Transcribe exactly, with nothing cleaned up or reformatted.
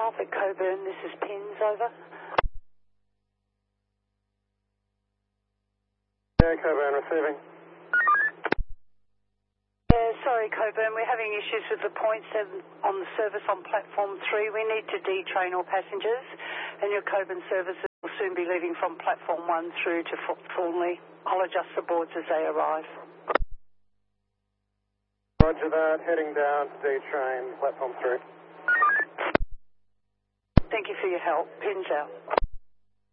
South at Coburn, this is Pins, over. Yeah, Coburn receiving. Yeah, sorry Coburn, we're having issues with the points on the service on platform three. We need to detrain all passengers, and your Coburn services will soon be leaving from platform one through to Thornley. I'll adjust the boards as they arrive. Roger that, heading down to D-train, platform three. Thank you for your help. Pins out.